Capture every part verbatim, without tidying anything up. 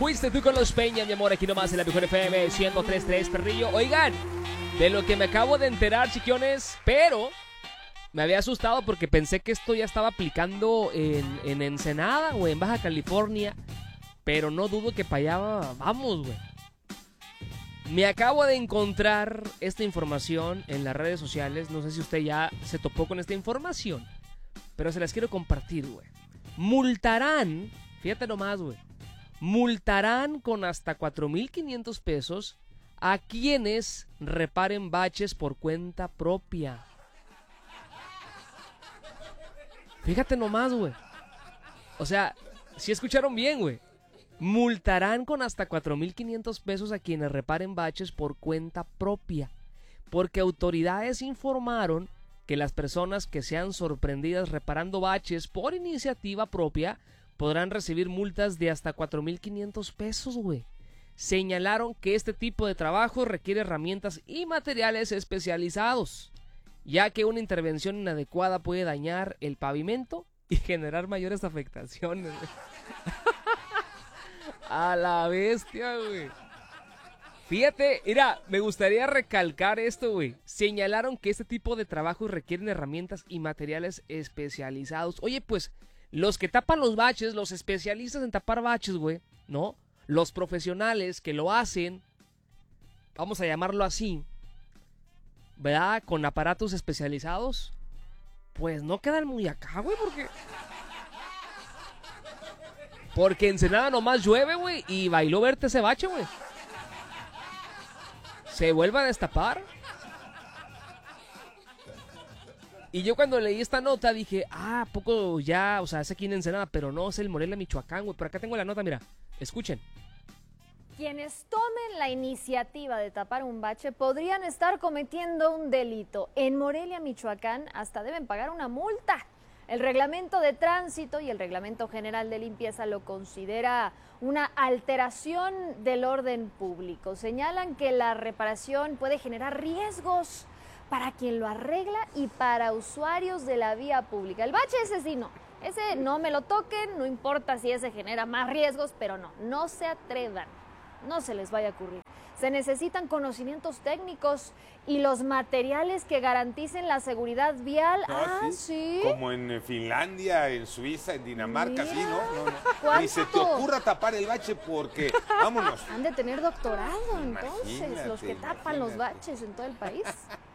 Fuiste tú con los Peña, mi amor, aquí nomás en la mejor F M ciento tres punto tres, perrillo. Oigan, de lo que me acabo de enterar, chiquiones, pero me había asustado porque pensé que esto ya estaba aplicando en, en Ensenada o en Baja California, pero no dudo que para allá vamos, güey. Me acabo de encontrar esta información en las redes sociales, no sé si usted ya se topó con esta información, pero se las quiero compartir, güey. Multarán, fíjate nomás, güey. Multarán con hasta cuatro mil quinientos pesos a quienes reparen baches por cuenta propia. Fíjate nomás, güey. O sea, si escucharon bien, güey. Multarán con hasta cuatro mil quinientos pesos a quienes reparen baches por cuenta propia. Porque autoridades informaron que las personas que sean sorprendidas reparando baches por iniciativa propia podrán recibir multas de hasta cuatro mil quinientos pesos, güey. Señalaron que este tipo de trabajo requiere herramientas y materiales especializados, ya que una intervención inadecuada puede dañar el pavimento y generar mayores afectaciones. A la bestia, güey. Fíjate, mira, me gustaría recalcar esto, güey. Señalaron que este tipo de trabajos requieren herramientas y materiales especializados. Oye, pues, los que tapan los baches, los especialistas en tapar baches, güey, ¿no? Los profesionales que lo hacen, vamos a llamarlo así, ¿verdad? Con aparatos especializados, pues no quedan muy acá, güey, porque... Porque en Ensenada nomás llueve, güey, y bailó verte ese bache, güey. Se vuelve a destapar. Y yo cuando leí esta nota dije, ah, poco ya, o sea, es aquí en Ensenada, pero no, es el Morelia, Michoacán, güey. Por acá tengo la nota, mira, escuchen. Quienes tomen la iniciativa de tapar un bache podrían estar cometiendo un delito. En Morelia, Michoacán, hasta deben pagar una multa. El reglamento de tránsito y el reglamento general de limpieza lo considera una alteración del orden público. Señalan que la reparación puede generar riesgos para quien lo arregla y para usuarios de la vía pública. El bache ese sí no, ese no me lo toquen, no importa si ese genera más riesgos, pero no, no se atrevan, no se les vaya a ocurrir. Se necesitan conocimientos técnicos y los materiales que garanticen la seguridad vial. No, ah, sí. sí. Como en Finlandia, en Suiza, en Dinamarca, Mira, sí, ¿no? no, no. Ni se te ¿cuánto? ocurra tapar el bache porque, vámonos. Han de tener doctorado, entonces, Imagínate, los que tapan imagínate. los baches en todo el país.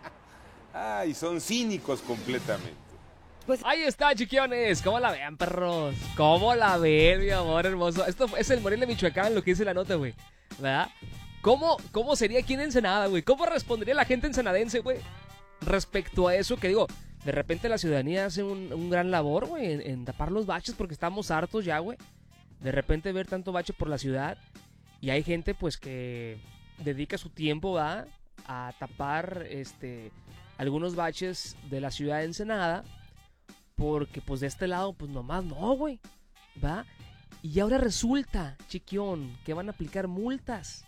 Ay, son cínicos completamente. Pues ahí está, chiquiones. ¿Cómo la vean, perros? ¿Cómo la ven, mi amor hermoso? Esto es el Morelia, Michoacán, lo que dice la nota, güey. ¿Verdad? ¿Cómo, ¿Cómo sería aquí en Ensenada, güey? ¿Cómo respondería la gente ensenadense, güey? Respecto a eso, que digo, de repente la ciudadanía hace un, un gran labor, güey, en, en tapar los baches porque estamos hartos ya, güey. De repente ver tanto bache por la ciudad. Y hay gente, pues, que dedica su tiempo, ¿va? A tapar, este, algunos baches de la ciudad de Ensenada. Porque, pues, de este lado, pues, nomás no, güey. ¿Va? Y ahora resulta, chiquión, que van a aplicar multas.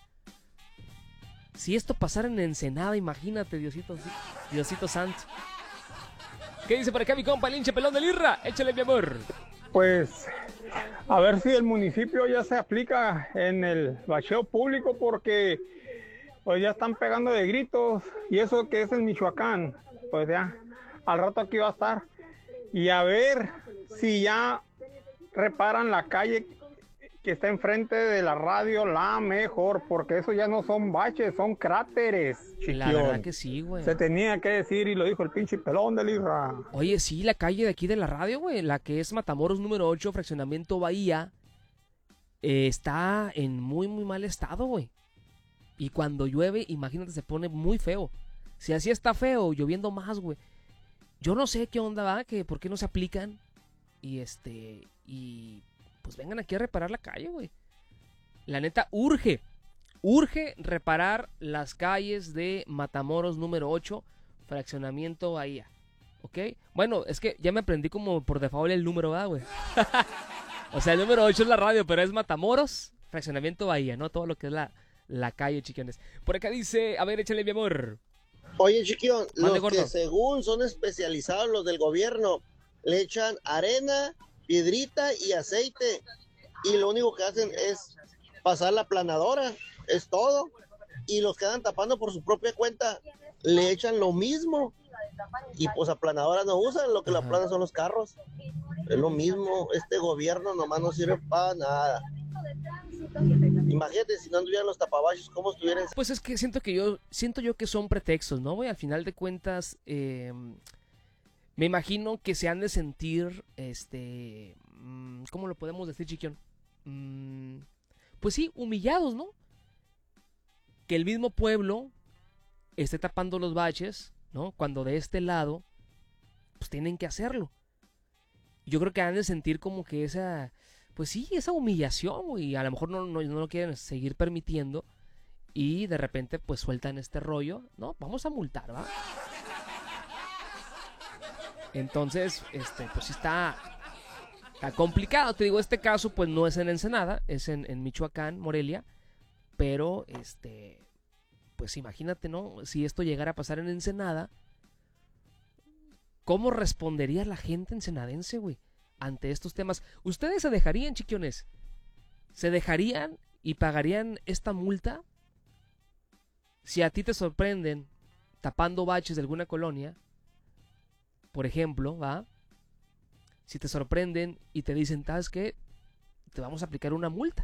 Si esto pasara en Ensenada, imagínate, Diosito, Diosito santo. ¿Qué dice por acá mi compa, el hinche pelón de Lirra? Échale, mi amor. Pues, a ver si el municipio ya se aplica en el bacheo público porque pues ya están pegando de gritos y eso que es en Michoacán, pues ya, al rato aquí va a estar. Y a ver si ya reparan la calle que está enfrente de la radio, la mejor, porque eso ya no son baches, son cráteres, chiquión. La verdad que sí, güey. Se tenía que decir y lo dijo el pinche pelón de Lirra. Oye, sí, la calle de aquí de la radio, güey, la que es Matamoros número ocho, fraccionamiento Bahía, eh, está en muy, muy mal estado, güey. Y cuando llueve, imagínate, se pone muy feo. Si así está feo, lloviendo más, güey. Yo no sé qué onda va, que por qué no se aplican. Y este, y pues vengan aquí a reparar la calle, güey. La neta, urge, urge reparar las calles de Matamoros número ocho, fraccionamiento Bahía. ¿Ok? Bueno, es que ya me aprendí como por default el número, ¿verdad, güey? O sea, el número ocho es la radio, pero es Matamoros, fraccionamiento Bahía, ¿no? Todo lo que es la, la calle, chiquiones. Por acá dice, a ver, échale, mi amor. Oye, chiquión, Mande, los gordo. que según son especializados, los del gobierno, le echan arena, piedrita y aceite, y lo único que hacen es pasar la planadora, es todo. Y los que andan tapando por su propia cuenta le echan lo mismo. Y pues aplanadoras no usan, lo que la aplanan son los carros. Es lo mismo, este gobierno nomás no sirve para nada. Imagínate si no anduvieran los tapabachos, ¿cómo estuvieran? Pues es que siento que yo, siento yo que son pretextos, ¿no, güey? Al final de cuentas, eh, me imagino que se han de sentir, este, ¿cómo lo podemos decir, Chiquión? Mm, pues sí, humillados, ¿no? Que el mismo pueblo esté tapando los baches, ¿no? Cuando de este lado, pues tienen que hacerlo. Yo creo que han de sentir como que esa, pues sí, esa humillación, güey. A lo mejor no, no, no lo quieren seguir permitiendo y de repente pues sueltan este rollo. No, vamos a multar, ¿va? Entonces, este, pues sí está, está complicado. Te digo, este caso pues no es en Ensenada, es en, en Michoacán, Morelia. Pero, este, pues imagínate, ¿no? Si esto llegara a pasar en Ensenada, ¿cómo respondería la gente ensenadense, güey? Ante estos temas. ¿Ustedes se dejarían, chiquiones? ¿Se dejarían y pagarían esta multa? Si a ti te sorprenden tapando baches de alguna colonia, por ejemplo, ¿va? Si te sorprenden y te dicen, ¿sabes qué? Te vamos a aplicar una multa.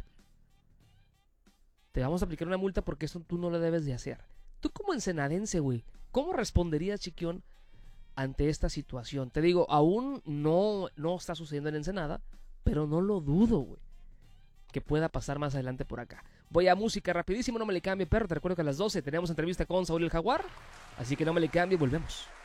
Te vamos a aplicar una multa porque esto tú no lo debes de hacer. Tú como ensenadense, güey, ¿cómo responderías, Chiquión, ante esta situación? Te digo, aún no, no está sucediendo en Ensenada, pero no lo dudo, güey, que pueda pasar más adelante por acá. Voy a música rapidísimo, no me le cambie, perro. Te recuerdo que a las doce tenemos entrevista con Saúl el Jaguar, así que no me le cambie, volvemos.